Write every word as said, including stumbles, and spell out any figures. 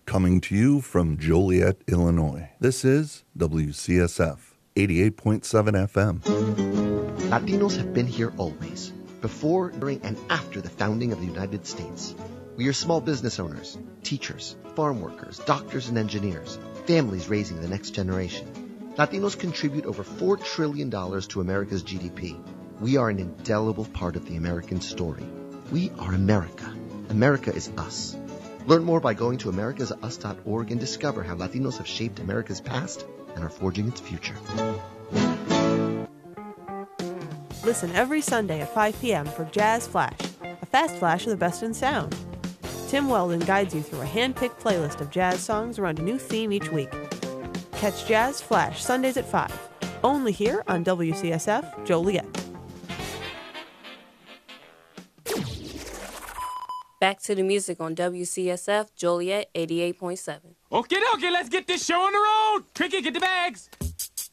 Coming to you from Joliet, Illinois, this is W C S F eighty-eight point seven F M. Latinos have been here always, before, during, and after the founding of the United States. We are small business owners, teachers, farm workers, doctors and engineers, families raising the next generation. Latinos contribute over four trillion dollars to America's G D P. We are an indelible part of the American story. We are America. America is us. Learn more by going to americas us dot org and discover how Latinos have shaped America's past and are forging its future. Listen every Sunday at five p.m. for Jazz Flash, a fast flash of the best in sound. Tim Weldon guides you through a hand-picked playlist of jazz songs around a new theme each week. Catch Jazz Flash Sundays at five, only here on W C S F Joliet. Back to the music on W C S F Joliet eighty-eight point seven. Okay, okay, let's get this show on the road. Cricket, get the bags.